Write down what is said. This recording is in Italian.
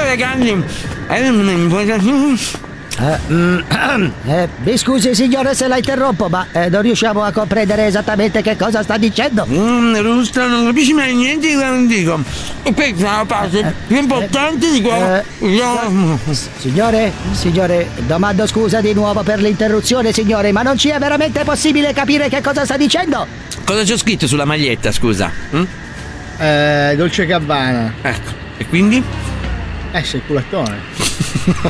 ragazzi. Mi scusi signore se la interrompo, ma non riusciamo a comprendere esattamente che cosa sta dicendo. Rusta, non capisci mai niente di quello che dico. Questa è la parte più importante di quello. Signore, domando scusa di nuovo per l'interruzione, signore, ma non ci è veramente possibile capire che cosa sta dicendo? Cosa c'ho scritto sulla maglietta, scusa? Dolce Gabbana. Ecco, e quindi? Sei il culattone.